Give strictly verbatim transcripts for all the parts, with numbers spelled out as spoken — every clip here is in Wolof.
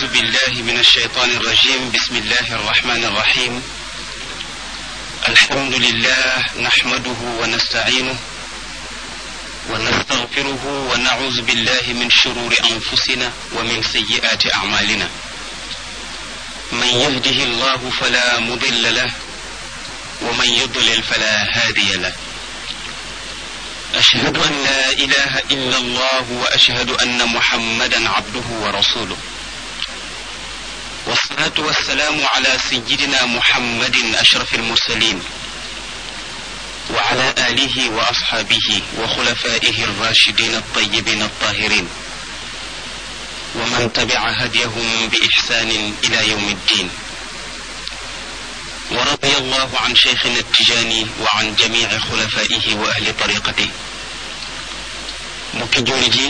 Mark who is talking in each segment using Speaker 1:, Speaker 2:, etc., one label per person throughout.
Speaker 1: أعوذ بالله من الشيطان الرجيم. بسم الله الرحمن الرحيم. الحمد لله نحمده ونستعينه ونستغفره ونعوذ بالله من شرور أنفسنا ومن سيئات أعمالنا. من يهده الله فلا مضل له ومن يضلل فلا هادي له. أشهد أن لا إله إلا الله وأشهد أن محمدا عبده ورسوله. والصلاة والسلام على سيدنا محمد أشرف المرسلين وعلى آله وأصحابه وخلفائه الراشدين الطيبين الطاهرين ومن تبع هديهم بإحسان إلى يوم الدين. ورضي الله عن شيخنا التجاني وعن جميع خلفائه وأهل طريقته. mbokki jullit yi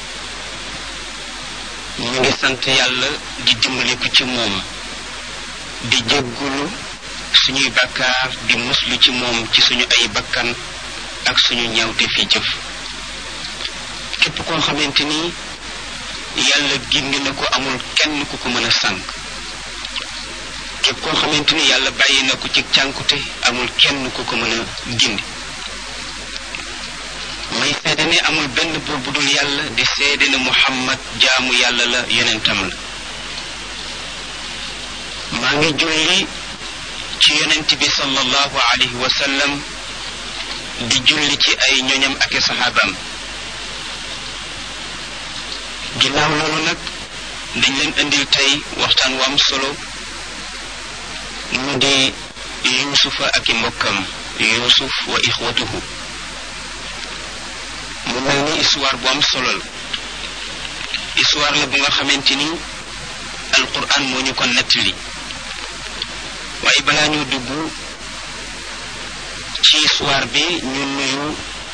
Speaker 1: ñu ngi sant yàlla di dimbaliku ci moom di jéggulu suñuy bakkaar di muslu ci moom ci suñu ay bakkan ak suñu ñawte fi jëf. képp koo xamante ni yàlla gindi na ko amul kenn ku ko mën a sànk. képp koo xamante ni yàlla bàyyi na ko ci cànkute amul kenn ku ko mën a gindi. may seede ne amul benn buur bu dul yàlla di seede ne Muhammad jaamu yàlla la yonentam la. maa ngi julli ci yonent bi sallallahu alayhi wa sallam di julli ci ay ñoñam ak i saxaabaam. ginnaaw loolu nag dañ leen indil tey waxtaan wu am solo mu di yuusufa ak i mbokkam yuusuf wa ixwatuhu. mu mel ni histoire bu am solo la histoire la bu nga xamante ni alquran moo ñu ko nettali. waaye balaa ñu dugg ci histoire bi ñu nuyu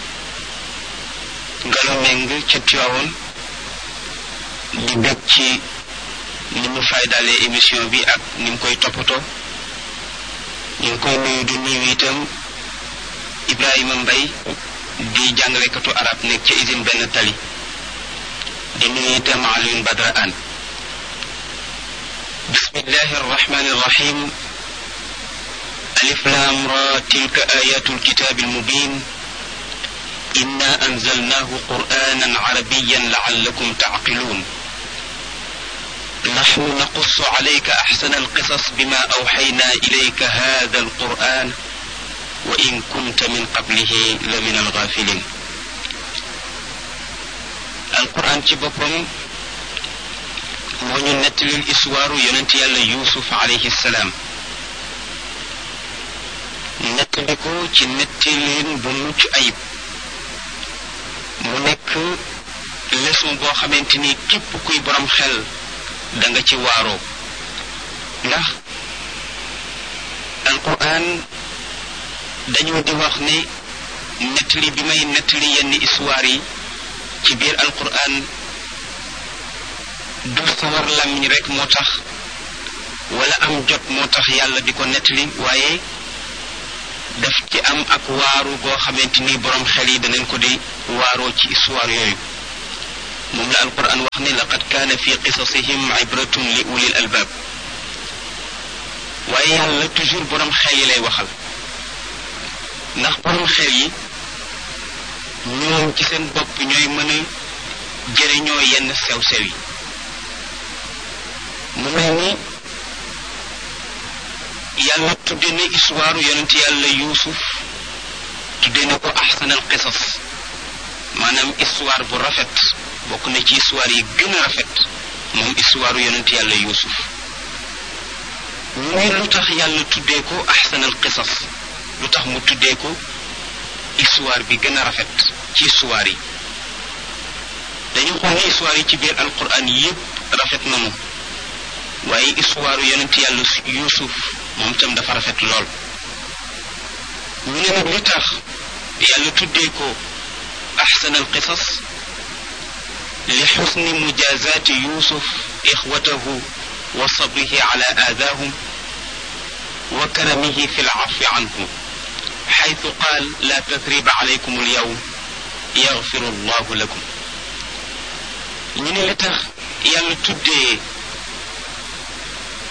Speaker 1: Ngalo Meng ca Tiwaawoon di bég ci ni mu faydalee émission bi ak ni mu koy toppatoo. ñu ngi koy nuyu di nuyu itam Ibrahima Mbay di jàngalekatu arab nekk ci usine benn tali di nuyu itam Alioune Badra Anne. bismillahi arrahmani irrahim. alif lam ra tilka ayatu alkitabi almubin inna anzalnahu qur'anan arabiyan la'allakum ta'qilun نحن نقص عليك أحسن القصص بما أوحينا إليك هذا القرآن وإن كنت من قبله لمن الغافلين. القرآن ci boppam moo ñu nettalil histoire yonent yàlla Yuusuf alayhi salaam. nettali ko ci nettalin bu mucc ayib mu nekk leçon boo xamante ni képp kuy borom xel da nga ci waaroo. ndax alquran dañoo di wax ne nettali bi may nettali yenn histoire yi ci biir alquran du sawar làmmiñ rek moo tax wala am jot moo tax yàlla di ko nettali waaye daf ci am ak waaru goo xamante ni borom xel yi danañ ko di waaroo ci histoire yooyu. moom la alquran wax ni laqad kaana fi qisasihim ibratun li ulil albab. waaye yàlla toujours borom xel yi lay waxal ndax borom xel yi ñoom ci seen bopp ñooy mën a jëriñoo yenn sew-sew yi. mu mel ni yàlla tudde na histoire yonent yàlla Yuusuf tudde na ko ahsanal qisas maanaam histoire bu rafet. bokk na ci histoire yi gën a rafet moom histoire yonent yàlla Yuusuf. muy lu tax yàlla tuddee ko ahsanal qisas lu tax mu tuddee ko histoire bi gën a rafet ci histoire yi. dañu xool ni histoire yi ci biir alquran yépp rafet nañu waaye histoire yonent yàlla Yuusuf moom tam dafa rafet lool. ñu ne nag li tax yàlla tuddee ko ahsanal qisas li xusni mujazaati Yuusuf ixwatahu wa sabrihi ala aadaahum wa karamihi fi lcafi anhum xaytu qaal laa tasriba alaykum alyawm yaxfiru allahu lakum. ñu ne li tax yàlla tuddee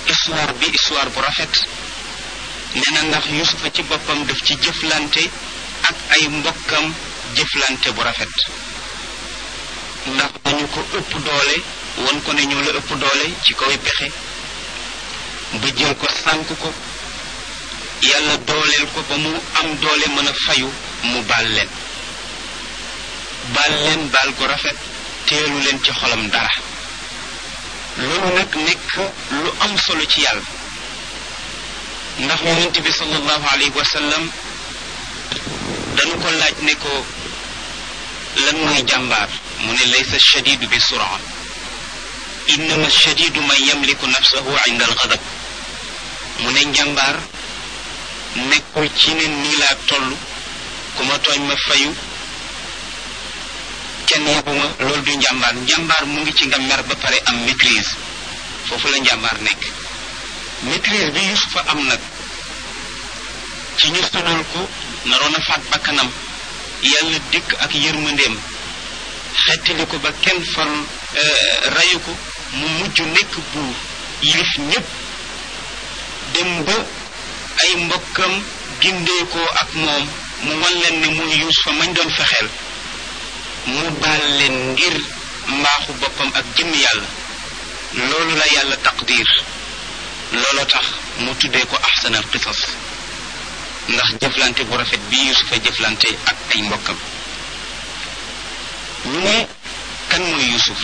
Speaker 1: histoire bi histoire bu rafet nee na ndax yusufa ci boppam daf ci jëflante ak ay mbokkam jëflante bu rafet ndax dañu ko ëpp doole won ko ne ñoo la ëpp doole ci kaw pexe ba jël ko sànk ko yàlla dooleel ko ba mu am doole mën a fayu mu baal leen baal leen baal ko rafet teelu leen ci xolam dara loolu nag nekk lu am solo ci yàlla ndax yonent bi sallallahu alayhi wa sallam dañu ko laaj ne ko lan mooy jàmbaar mu ne laysa shadidu bi sura innama shadidu man yamliku nafsahu inda alghadab mu ne njàmbaar nekkul ci ne nii laa toll ku ma tooñ ma fayu kenn yebuma loolu du njàmbaar njàmbaar mu ngi ci nga mer ba pare am maîtrise foofu la njàmbaar nekk maîtrise bi Yusufa am nag ci ñu sonal ko naroon a faat bakkanam yàlla dikk ak yërmandeem xettali ko ba kenn far rayu ko mu mujj nekk buur yilif ñépp dem ba ay mbokkam gindeekoo ak moom mu wan leen ne muy Yusufa mañ doon fexeel mu baal leen ngir mbaaxu boppam ak jëmm yàlla loolu la yàlla taqdir looloo tax mu tuddee ko ahsanal qisas ndax jëflante bu rafet bi Yusufa jëflante ak ay mbokkam ñu ne kan mooy Yusuf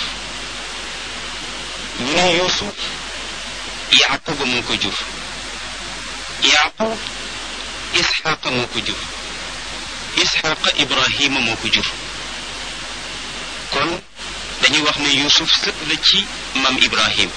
Speaker 1: ñu ne Yusuf Yaquba moo ko jur Yaqub Isxaqa moo ko jur Isxaqa Ibrahima moo ko jur kon dañuy wax ne Yusuf sët la ci maam Ibrahim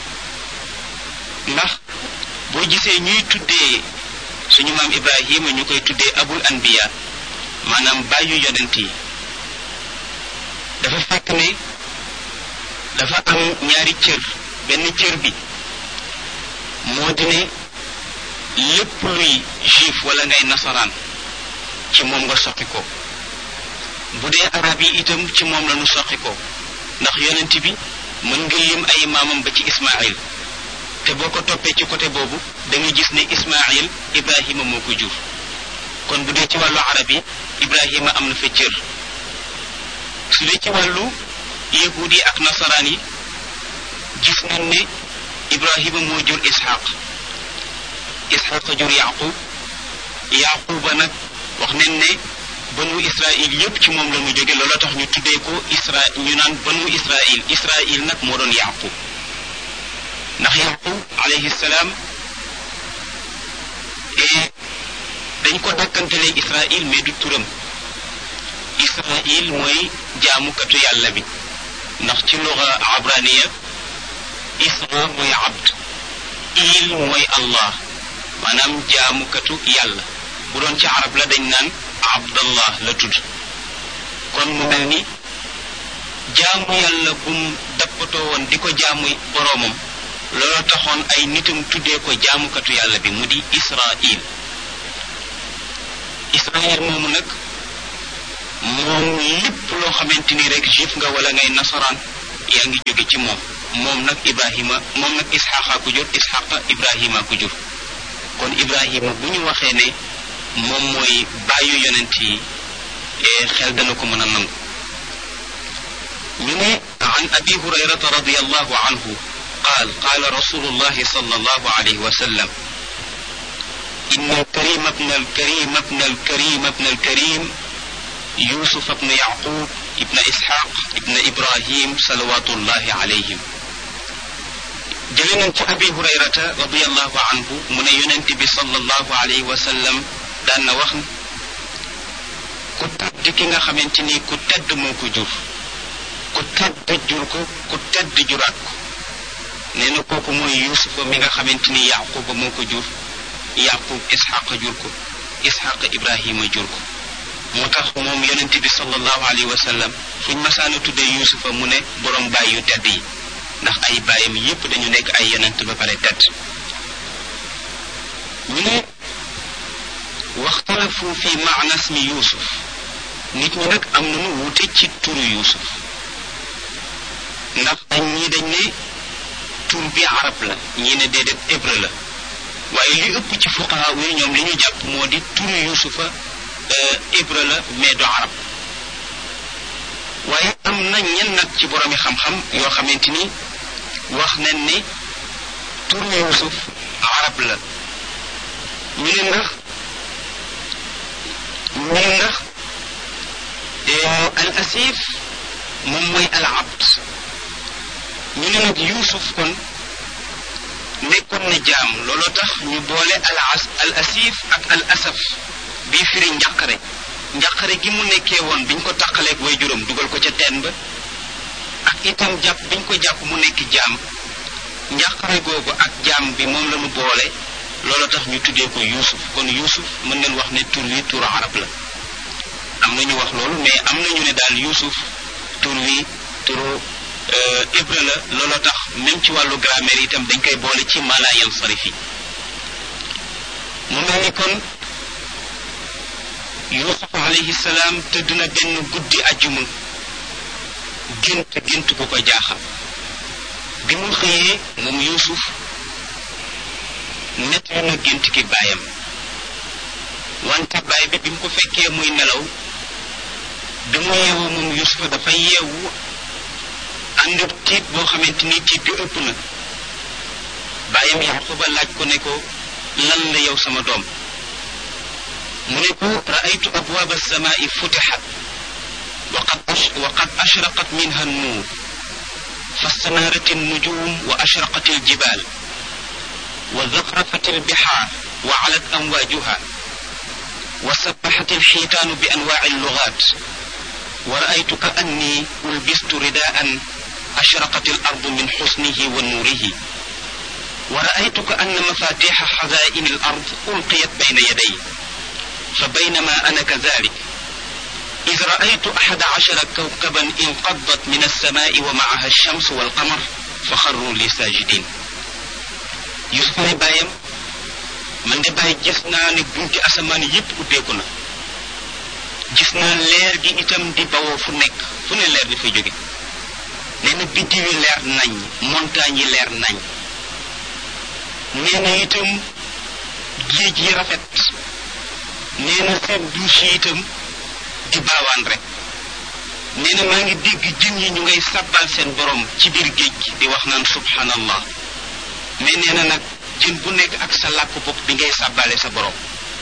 Speaker 1: ndax boo gisee ñuy tuddee suñu maam Ibrahima ñu koy tuddee abul anbiya maanaam bàyyu yonent yi dafa fekk ne dafa am ñaari cër benn cër bi moo di ne lépp luy juif wala ngay nasaraan ci moom nga soqi ko bu dee arab yi itam ci moom la ñu soqi ko ndax yonent bi mën nga lim ay maamam ba ci Ismaïl te boo ko toppee ci côté boobu da nga gis ne Ismaïl Ibrahima moo ko jur kon bu dee ci wàllu arab yi Ibrahima am na fa cër su dee ci wàllu yahuud yi ak nasaraan yi gis nañ ne Ibrahima moo jur Ishaq Ishaq jur Yaqub Yaquba nag wax nañ ne banu Israil yépp ci moom la mu jóge loolu tax ñu tuddee ko Isra ñu naan banu Israil Israil nag moo doon Yaqub ndax Yaqub alayhi salaam dañ ko dakkantelee Israil mais du turam Israil mooy jaamukatu yàlla bi ndax ci luga abraniya Isra mooy abd il mooy Allah maanaam jaamukatu yàlla bu doon ci arab la dañ naan abdallah la tudd kon mu mel ni jaamu yàlla bum dappatoo woon di ko jaamu boroomam looloo taxoon ay nitam tuddee ko jaamukatu yàlla bi mu di Israil Israil moomu nag moom lépp loo xamante ni rek juif nga wala ngay nasaraan yaa ngi jóge ci moom moom nag Ibrahima moom nag Isxaqa ku jur Isxaqa Ibrahima ku jur kon Ibrahima bu ñu waxee ne moom mooy bàyyu yonent yi xel dana ko mën a nangu ñu ne an abi hurayrata radiyallahu anhu qaal qaala rasulullahi sallallahu alayhi wa sallam إن الكريم ابن الكريم ابن الكريم ابن الكريم يوسف ابن يعقوب ابن إسحاق ابن إبراهيم صلوات الله عليهم جلنا أبي هريرة رضي الله عنه من ينتبه صلى الله عليه وسلم دان وخن كتد كيغا خامتيني كتد موكو جور كتد جوركو كتد جوراكو نينا كوكو موي يوسف ميغا خامتيني يعقوب موكو جور yaqub ishaq jur ko ishaq ibrahima jur ko motax mom yonent bi sallallahu alayhi wa sallam fuñ masana tudde yusufa mu ne borom bay yu tedd yi ndax ay bayam yépp dañu nek ay yonent ba pare tedd ñu ne waxtalafu fi ma'na ismi yusuf nit ñi nak am nañu wuté ci turu yusuf ndax dañ ñi dañ ne tur bi arab la ñii ne déedéet hébreu la waaye li ëpp ci fuqaha yi ñoom li ñu jàpp moo di turu yusufa hébreu la mais du arab waaye am na ñenn nag ci boromi xam-xam yoo xamante ni wax nañ ne turu yusuf arab la ñu ne ndax ñu ne ndax al asif moom mooy al abd ñu ne nag yusuf kon nekkoon na jaam looloo tax ñu boole al as al asif ak al asaf bii firi njàqare njàqare gi mu nekkee woon biñ ko tàqaleeg way juróom dugal ko ca teen ba ak itam jàpp biñ ko jàpp mu nekk jaam njàqare googu ak jaam bi moom la ñu boole loolu tax ñu tuddee ko Yuusuf kon Yuusuf mën nañ wax ne tur wi turu arab la am na ñu wax loolu mais am na ñu ne daal Yuusuf tur wi turu hébreu la loolu tax même ci wàllu grammaire itam dañ koy boole ci mala yansarifi mu mel ni kon Yuusuf alayhi salaam tëdd na benn guddi ajjuma gént gént bu ko jaaxal bi mu xëyee moom Yuusuf nettali na gént ki baayam wante baay bi bi mu ko fekkee muy nelaw bi mu yeewu moom Yuusuf dafa yeewu ànd ak tiit boo xamante ni tiit bi ëpp na baayam Yaquba laaj ko ne ko lan la yow sama doom mu ne ko raaytu abwaab alsamaai futixat waqad waqad ashraqat minha annuur فاستنارت النجوم وأشرقت الجبال وزخرفت البحار وعلت أمواجها وسبحت الحيتان بأنواع اللغات ورأيت كأني ألبست رداء أشرقت الأرض من حسنه ونوره ورأيت كأن مفاتيح خزائن الأرض ألقيت بين يدي فبينما أنا كذلك إذ رأيت أحد عشر كوكبا انقضت من السماء ومعها الشمس والقمر فخروا لي ساجدين Yuusuf ne bàyyam man de bàyyi gis naa ne bunti asamaan yépp ubbeeku na gis naa leer gi itam di bawoo fu nekk fu ne leer di fay jóge nee na biddiw yi leer nañ montagne yi leer nañ nee na itam géej yi rafet nee na seen douche yi itam di baawaan rek nee na maa ngi dégg jën yi ñu ngay sàbbal seen borom ci biir géej gi di wax naan subhanallah mais nee na nag jën bu nekk ak sa làkk bopp bi ngay sàbbale sa borom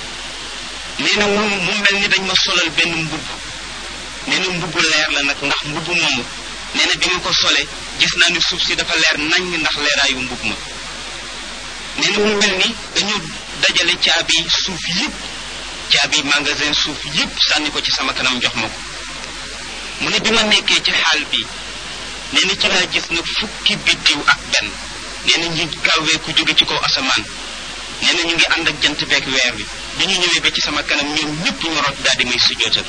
Speaker 1: nee na mu mu mel ni dañ ma solal benn mbubb nee na mbubbu leer la nag ndax mbubb moomu nee na bi ma ko sole gis naa ni suuf si dafa leer nañ ndax leeraayu mbubb ma nee na mu mel ni dañu dajale caabi suuf yépp caabi magasin suuf yépp sànni ko ci sama kanam jox ma ko mu ne bi ma nekkee ci xaal bi nee na ci laa gis nag fukki biddiw ak benn nee na ñu gaawee ku jóge ci kaw asamaan nee na ñu ngi ànd ak jant beeg weer bi bi ñu ñëwee ba ci sama kanam ñoom ñëpp ñu rot daal di may sujjootal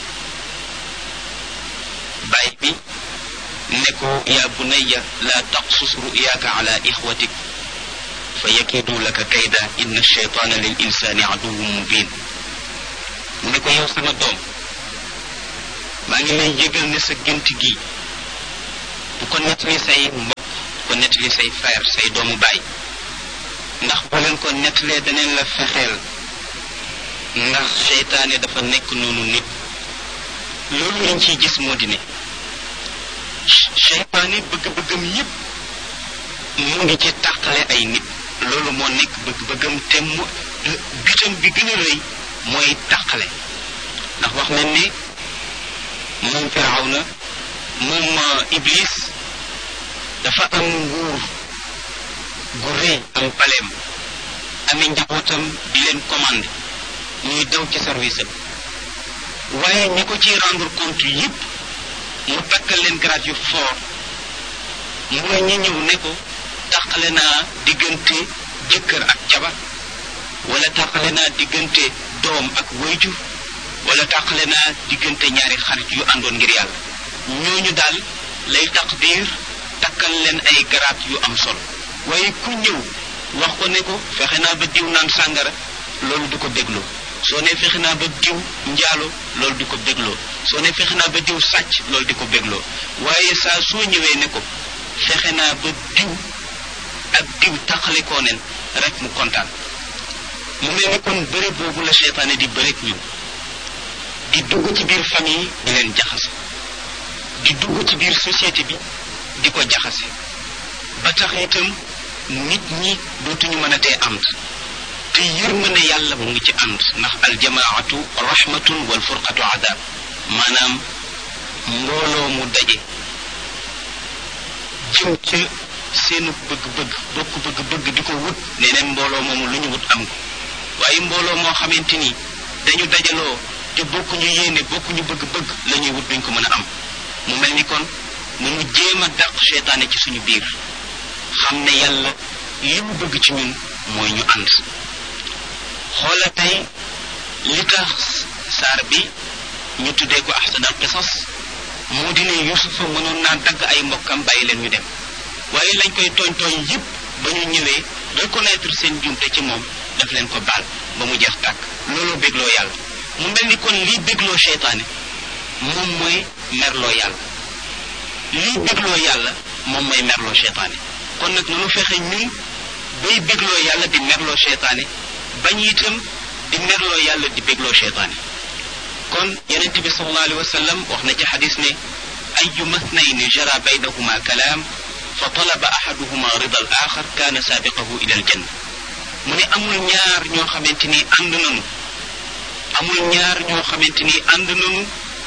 Speaker 1: baay bi ne ko yaa bunayya laa taqsus ruyaaka ala ixwatik fa yakidu laka kayda inna shaytaana lil insaani aduwwun mubin mu ne ko yow sama doom maa ngi lay yëgal ne sa gént gi bu ko nettali say mbokk bu ko nettali say frère say doomu baay ndax boo leen ko nettalee daneen la fexeel ndax seytaane dafa nekk noonu nit loolu lañ ciy gis moo di ne seytaane bëgg-bëggam yépp mu ngi ci tàqale ay nit loolu moo nekk bëgg-bëggam te mu bitam bi gën a rëy mooy tàqale ndax wax nañ ne moom Firawna moom Iblis dafa am nguur gu rëy am paleem amee njabootam di leen commandé ñuy daw ci service am waaye ñi ko ciy rendre compte yépp mu takkal leen grade yu fort mooy ñi ñëw ne ko tàqale naa diggante jëkkër ak jabar wala tàqale naa diggante doom ak wayjur wala tàqale naa diggante ñaari xarit yu àndoon ngir yàlla ñooñu daal lay taqdir takkal leen ay garaat yu am solo waaye ku ñëw wax ko ne ko fexe naa ba diw naan sàngara loolu du ko bégloo soo ne fexe naa ba diw njaalo loolu du ko bégloo soo ne fexe naa ba diw sàcc loolu di ko bégloo waaye saa soo ñëwee ne ko fexe naa ba diw ak diw tàqalikoo nen rek mu kontaan. mu mel ni kon bëre boobu la seytaane di bëreeg ñun di dugg ci biir famille di leen jaxase di dugg ci biir société bi di ko jaxase ba tax itam nit ñi dootuñu mën a tee ànd te yërmande yàlla mu ngi ci ànd ndax aljamaatu rahmatun wal furqatu adab maanaam mbooloo mu daje jëm ca seenu bëgg-bëgg bokk bëgg-bëgg di ko wut neneen mbooloo moomu lu ñu wut am ko waaye mbooloo moo xamante ni dañu dajaloo te bokkuñu yéene bokkuñu bëgg-bëgg la ñuy wut duñ ko mën a am mu mel ni kon mu mu jéem a dàq seytaane ci suñu biir xam ne yàlla li mu bëgg ci ñun mooy ñu ànd xoola tey li tax saar bi ñu tuddee ko ahsanal qisas moo di ne Yusufa mënoon naa dagg ay mbokkam bàyyi leen ñu dem waaye lañ koy tooñ tooñ yépp ba ñu ñëwee reconnaître seen jumte ci moom daf leen ko baal ba mu jeex tàkk looloo bégloo yàlla mu mel ni kon lii bégloo seytaane moom mooy merloo yàlla lii bégloo yàlla moom mooy merloo seytaane kon nag nanu fexe ñun bay bégloo yàlla di merloo seytaane bañ itam di merloo yàlla di bégloo seytaane kon yonent bi sallallahu alayhi wa sallam wax na ci xadis ne ayu mathnayni jara baynahuma kalaam fa talaba ahaduhuma rida al axar kaana saabiqahu ila al janna mu ne amul ñaar ñoo xamante ni ànd nañu amul ñaar ñoo xamante ni ànd nañu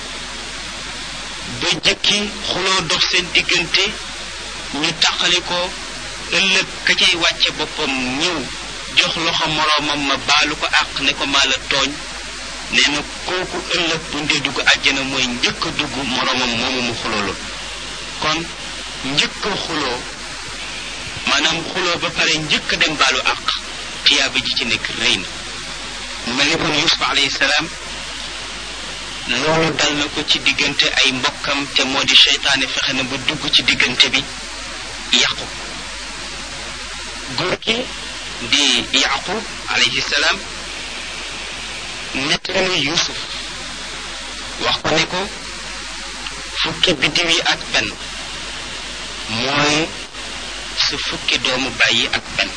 Speaker 1: ba jëkki xuloo dox seen diggante ñu taqali ko ëllëg ka cay wàcce boppam ñëw jox loxo moroomam ma baalu ko àq ne ko maa la tooñ nee na kooku ëllëg bu ndee dugg àjjana mooy njëkk a dugg moroomam moomu mu xuloolu kon njëkk a xuloo maanaam xuloo ba pare njëkk a dem baalu àq tiyaaba ji ci nekk rëy na mu mel ni kon Yusuf alayhi salaam loolu dal na ko ci diggante ay mbokkam te moo di seytaane fexe na ba dugg ci diggante bi yàqu góor gi di Yaqub alayhi salaam nettali na Yusuf wax ko ne ko fukki biddiw yi ak benn mooy sa fukki doomu bàyyi ak benn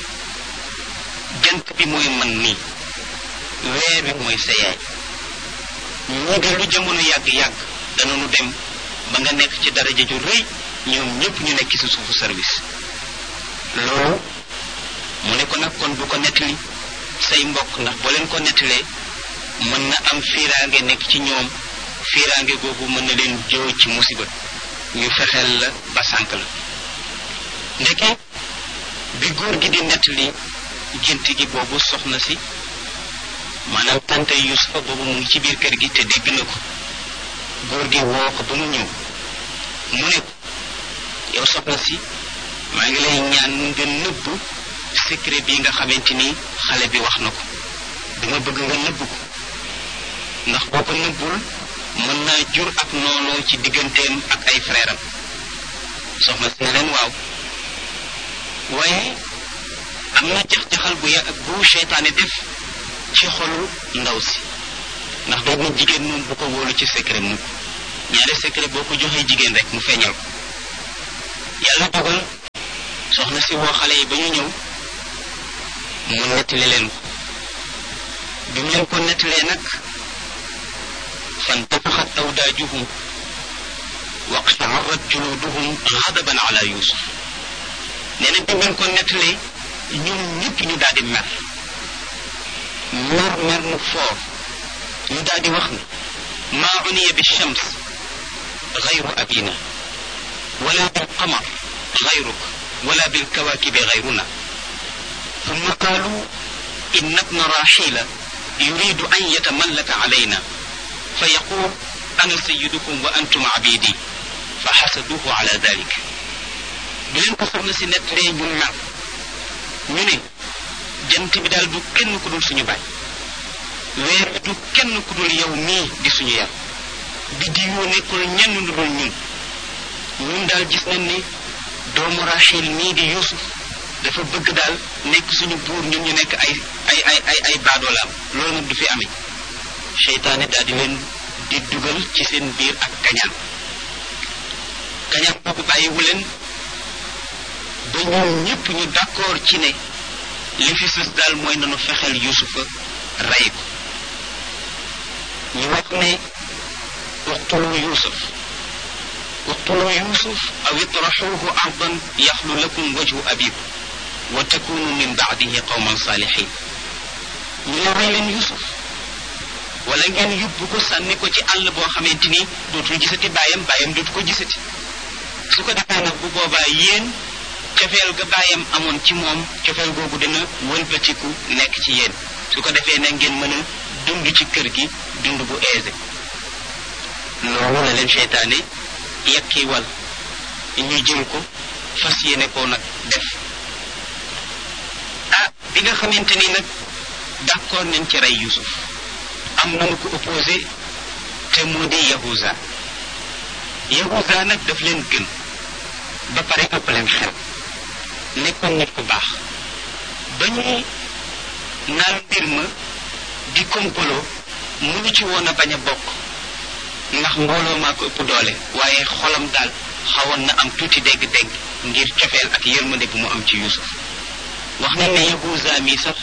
Speaker 1: jant bi mooy man nii weer bi mooy sa yaay ñii de lu jamono yàgg-yàgg danañu dem ba nga nekk ci daraja ju rëy ñoom ñëpp ñu nekk ci suufu service loolu mu ne ko nag kon bu ko nettali say mbokk ndax boo leen ko nettalee mën na am fiiraange nekk ci ñoom fiiraange googu mën na leen jëw ci musiba ñu fexeel la ba sànk la ndeke bi góor gi di nettali gént gi boobu soxna si maanaam tante Yusufa boobu mu ngi ci biir kër gi te dégg na ko góor gi woo ko ba mu ñëw mu ne ko yow soxna si maa ngi lay ñaan nga nëbb secret bi nga xamante ni xale bi wax na ko dama bëgg nga nëbb ko ndax boo ko nëbbul mën naa jur ak noonoo ci digganteem ak ay frère am soxna si ne leen waaw waaye am na jax-jaxal bu ya bu seytaane def ci xolu ndaw si ndax doon na jigéen moom bu ko wóolu ci secret mukk ñaari secret boo ko joxee jigéen rek mu feeñal ko yàlla dogal soxna si woo xale yi ba ñu ñëw mu nettali leen ko bi mu leen ko nettalee nag fantafaxat awdaajuhum waqta'arrat juluduhum ghadaban ala yusuf nee na bi mu leen ko nettalee ñoom ñëpp ñu daal di mer mer mer mu foor ñu daal di wax ne maa uniya bi shams gayru abina wala bil qamar gayruk wala bil kawakibi gayruna ثم قالوا إن ابن راحيل يريد أن يتملك علينا فيقول أنا سيدكم وأنتم عبيدي فحسدوه على ذلك بلين كفرنا سنة لين يمنع مني جنت بدال دو كن كدول سنو باي وير دو كن كدول يومي دي سنو يار بديو نكول نين ندول نين ñun daal gis nañ ni doomu Rachel nii di Yusuf dafa bëgg daal nekk suñu buur ñun ñu nekk ay ay ay ay ay baadoolaam loolu nag du fi amee seytaane daal di leen di dugal ci seen biir ak kañaan kañaan boobu bàyyiwu leen ba ñoom ñëpp ñu d'accord ci ne li fi sës daal mooy nanu fexeel yusufa rey ko ñu wax ne uqtulu yusuf uqtulu yusuf aw itraxuuhu ardan yaxlu lakum wajhu abikum wa takunu min baadihi qawman saalihin ñu ne rey leen yusuf wala ngeen yóbbu ko sànni ko ci àll boo xamante ni dootul gisati baayam baayam dootu ko gisati su ko defee nag bu boobaa yéen cofeel ga baayam amoon ci moom cofeel googu dina wëlbatiku nekk ci yéen su ko defee nag ngeen mën a dund ci kër gi dund bu aisé loolu la leen seytaane yekki wal ñu jël ko fas yéene koo nag def ah bi nga xamante ni nag d'accord nañ ci rey Yusuf am nañu ko opposé te moo di Yahuza Yahuza nag daf leen gën ba pare ëpp leen xel nekkoon nit ku baax ba ñuy naan mbir ma di kompaloo mënu ci woon a bañ a bokk ndax mbooloo maa ko ëpp doole waaye xolam daal xawoon na am tuuti dégg-dégg ngir cofeel ak yërmande bu mu am ci Yusuf wax nañ ne Yahuza mi sax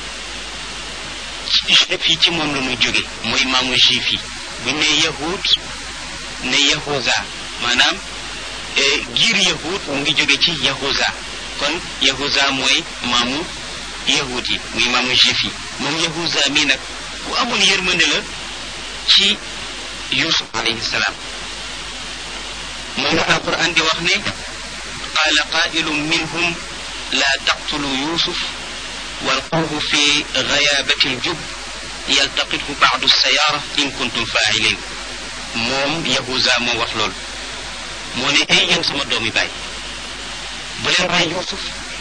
Speaker 1: juif yi ci moom la muy jóge mooy maamu juif yi bu ne yahud ne Yahuza maanaam giir yahud mu ngi jóge ci Yahuza kon Yahuza mooy maamu yahud yi muy maamu juif yi moom Yahuza mi nag ku amoon yërmande la ci Yusuf alayhi salaam moom la alquran di wax ne qaala qaa'ilun minhum laa taqtulu Yusuf walquuhu fi ghayaabati aljub yaltaqithu ba'du as-sayaara in kuntum faa'iliin moom Yahuza moo wax loolu moo ne ay yéen sama doomi baay bu leen rey Yusuf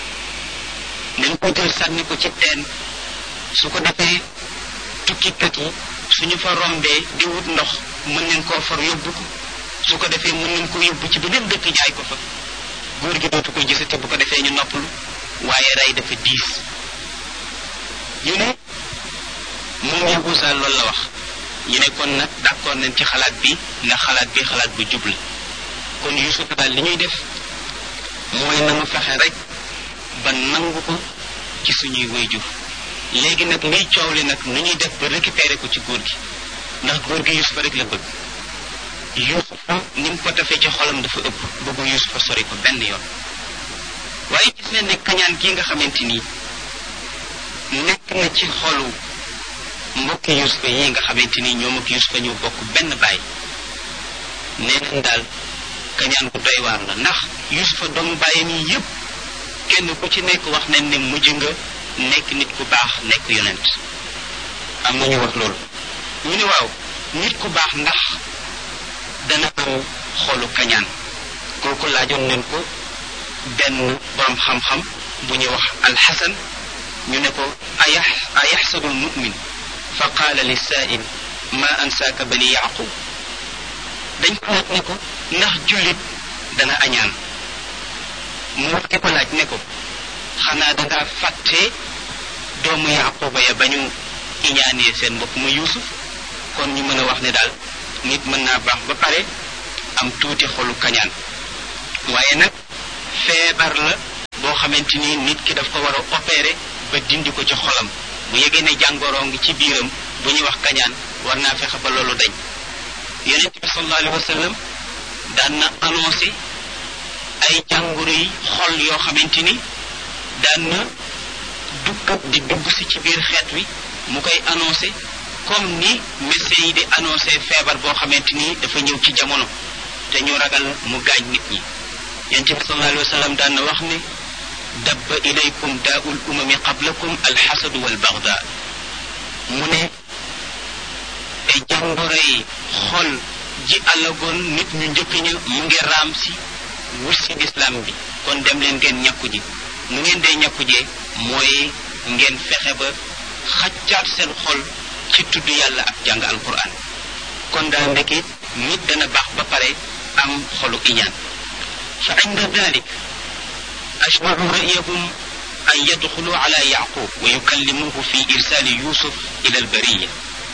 Speaker 1: nañ ko jël sànni ko ci teen su ko defee tukkikat yi suñu fa rombee di wut ndox mën nañ koo far yóbbu ko su ko defee mën nañ ko yóbbu ci beneen dëkk jaay ko fa góor gi dootu ko gisati bu ko defee ñu noppalu waaye rey dafa diis ñu ne moom Yahuza loolu la wax ñu ne kon nag d'accord nañ ci xalaat bi ndax xalaat bi xalaat bu jub la kon Yusuf daal li ñuy def mooy nanu fexe rek ba nangu ko ci suñuy wayjur léegi nag liy coow li nag nu ñuy def ba récupérer ko ci góor gi ndax góor gi Yusufa rek la bëgg Yusufa ni mu ko tafee ci xolam dafa ëpp bëggu Yusufa sori ko benn yoon waaye gis nañ ne kañaan kii nga xamante nii nekk na ci xolu mbokki Yusufa yi nga xamante ni ñoom ak Yusufa ñoo bokk benn baay nee nañ daal kañaan ku doy waar la ndax Yusufa doomu baayam yi yépp kenn ku ci nekk wax nañ ne mujj nga nekk nit ku baax nekk yonent am na ñu wax loolu ñu ne waaw nit ku baax ndax dana am xolu kañaan kooku laajoon nañ ko benn borom xam-xam bu ñuy wax alxasan ñu ne ko ayax ayaxsabu almumin fa qaala lissaa'il ma ansaaka bani yaqub dañ ko laaj ne ko ndax jullit dana añaan mu wax ki ko laaj ne ko xanaa dangaa fàtte doomu yaquba ya ba ñu iñaanee seen mbokk mu Yuusuf kon ñu mën a wax ne daal nit mën naa baax ba pare am tuuti xolu kañaan waaye nag feebar la boo xamante ni nit ki daf ko war a opérer ba dindi ko ci xolam bu yegee ne jàngoroo ngi ci biiram bu ñuy wax kañaan war naa fexe ba loolu dañ yonent bi sallallahu alayhi wa sallam daan na annoncé ay jàngoro yi xol yoo xamante ni daan na dugg di dugg si ci biir xeet wi mu koy annoncé comme ni médecins yi di annoncé feebar boo xamante ni dafa ñëw ci jamono te ñu ragal mu gaañ nit ñi yonent bi sallallahu alayhi wa sallam daan na wax ne dabba ilaykum daa'ul umami qablakum alxasadu walbaghda mu ne ay jàngoro yi xol ji àllagoon nit ñu njëkk ña mu ngi raam si wut si lislaam bi kon dem leen ngeen ñàkku ji nu ngeen dee ñàkku jee mooy ngeen fexe ba xaccaat seen xol ci tudd yàlla ak jàng alquran kon daa ndekki nit dana baax ba pare am xolu iñaan fa inda dalik ashbacu ra'yahum an yadxulu ala yaqub wa yukallimuhu fi irsali yusuf ila albariya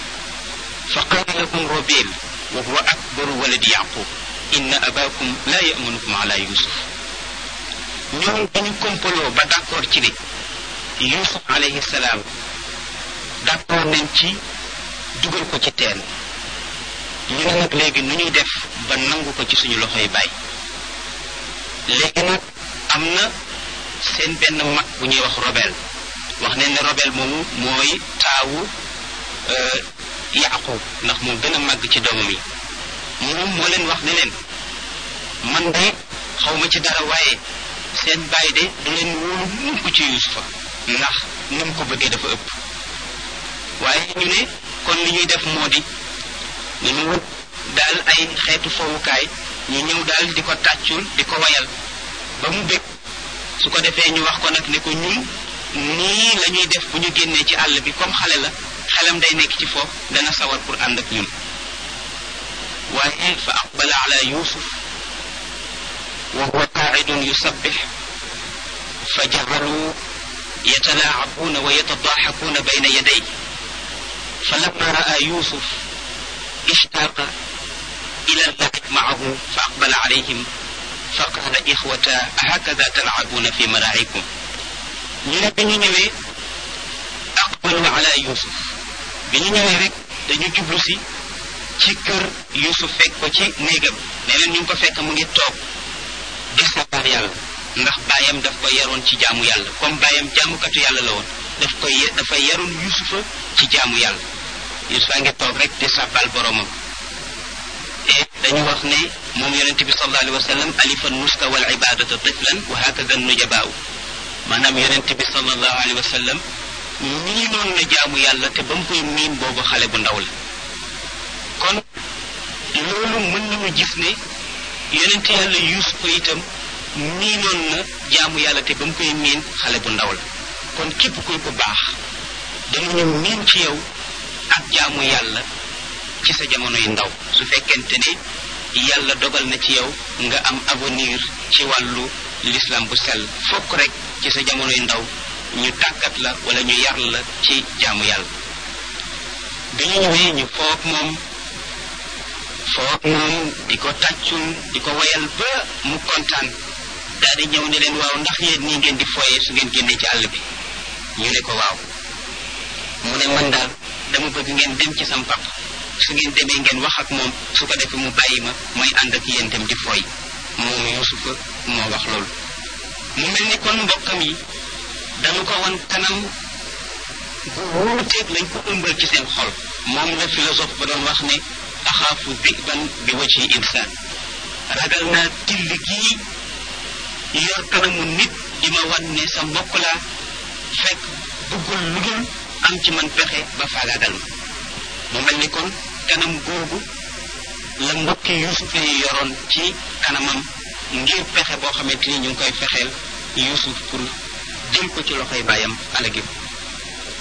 Speaker 1: fa qala lahum robil wa huwa akbaru waladi yaqub inna abakum la ya'manukum ala yusuf ñoom dañu kompaloo ba d'accord ci ne Yuusuf alayhi salaam d'accord nañ ci dugal ko ci teen ñu ne nag léegi nu ñuy def ba nangu ko ci suñu loxoy baay léegi nag am na seen benn mag bu ñuy wax Robel wax nañ ne Robel moomu mooy taawu Yaqub ndax moo gën a màgg ci doomam yi moom moo leen wax ne leen man de xaw ma ci dara waaye seen baay de du leen wóolu mukk ci Yuusufa ndax ni mu ko bëggee dafa ëpp waaye ñu ne kon li ñuy def moo di ñu wut daal ay xeetu fowukaay ñu ñëw daal di ko tàccul di ko wayal ba mu bëgg su ko defee ñu wax ko nag ne ko ñun nii la ñuy def bu ñu génnee ci àll bi comme xale la xelam day nekk ci foofu dana sawar pour ànd ak ñun waaye fa aqbala ala Yuusuf wa huwa qaacidun yusabbix fa jacalu yatalaacabuuna wa yatadaaxakuuna bayna yaday fa lamma raa Yuusuf ishtaaqa ila al-lacb macahu fa aqbala calayhim fa qaala ixwata ahakada talcabuuna fi maraacikum ñu ne bi ñu ñëwee aqbalu ala Yuusuf bi ñu ñëwee rek dañu jublu si ci kër Yuusuf fekk ko ci néegam nee leen ñu ngi ko fekk mu ngi toog di sabbal yàlla ndax baayam daf ko yaroon ci jaamu yàlla comme baayam jaamukatu yàlla la woon daf koy dafa yaroon Yuusufa ci jaamu yàlla Yuusufa ngi toog rek di sabbal boromam et dañu wax ne moom yonente bi sallallahu alayhi wa sallam alifa nuska wal ibadata tiflan wa hakada nujabaau maanaam yonente bi sallallahu alayhi wa sallam nii noonu na jaamu yàlla te ba mu koy miin boobu xale bu ndaw la kon loolu mën nañu gis ne yonent yàlla Yuusufa itam nii noonu na jaamu yàlla te ba mu koy miin xale bu ndaw la kon képp kuy ko baax danañu miin ci yow ak jaamu yàlla ci sa jamonoy ndaw su fekkente ne yàlla dogal na ci yow nga am avenir ci wàllu l'islam bu sell fokk rek ci sa jamonoy ndaw ñu tàggat la wala ñu yar la ci jaamu yàlla bi ñu ñëwee ñu foog moom foog moom di ko tàccul di ko wayal ba mu kontaan daal di ñëw ne leen waaw ndax yéen nii ngeen di foyee su ngeen génnee ci àll bi ñu ne ko waaw mu ne man daal dama bëgg ngeen dem ci sam papa su ngeen demee ngeen wax ak moom su ko defee mu bàyyi ma mooy ànd ak yéen dem di foy moom Yuusufa moo wax loolu mu mel ni kon mbokkam yi dañu ko wan kanam bu wuuteeg lañ ko ëmbal ci seen xol moom la philosophe ba doon wax ne axaafu diban bi wajhi insaan ragal naa till gii yor kanamu nit di ma wan ne sa mbokk laa fekk bëggul lu dul am ci man pexe ba faagaagal ma mu mel ni kon kanam googu la mbokki Yuusuf yi yoroon ci kanamam ngir pexe boo xamante ni ñu ngi koy fexeel Yuusuf pour jël ko ci loxoy baayam alagi